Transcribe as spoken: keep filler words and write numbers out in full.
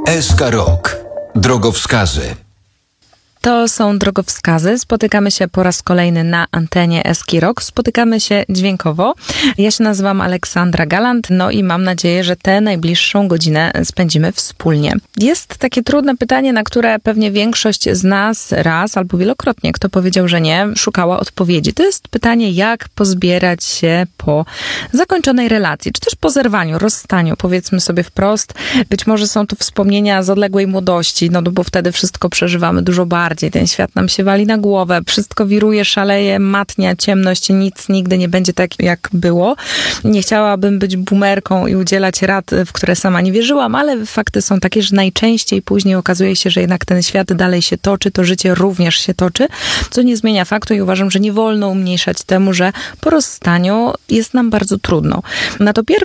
S K Rock. Drogowskazy. To są drogowskazy. Spotykamy się po raz kolejny na antenie S K Rock. Spotykamy się dźwiękowo. Ja się nazywam Aleksandra Galant, no i mam nadzieję, że tę najbliższą godzinę spędzimy wspólnie. Jest takie trudne pytanie, na które pewnie większość z nas raz albo wielokrotnie, kto powiedział, że nie, szukała odpowiedzi. To jest pytanie, jak pozbierać się po zakończonej relacji, czy też po zerwaniu, rozstaniu, powiedzmy sobie wprost. Być może są to wspomnienia z odległej młodości, no bo wtedy wszystko przeżywamy dużo bardziej. Ten świat nam się wali na głowę, wszystko wiruje, szaleje, matnia, ciemność, nic nigdy nie będzie tak, jak było. Nie chciałabym być boomerką i udzielać rad, w które sama nie wierzyłam, ale fakty są takie, że najczęściej później okazuje się, że jednak ten świat dalej się toczy, to życie również się toczy, co nie zmienia faktu i uważam, że nie wolno umniejszać temu, że po rozstaniu jest nam bardzo trudno. Na to pierwsze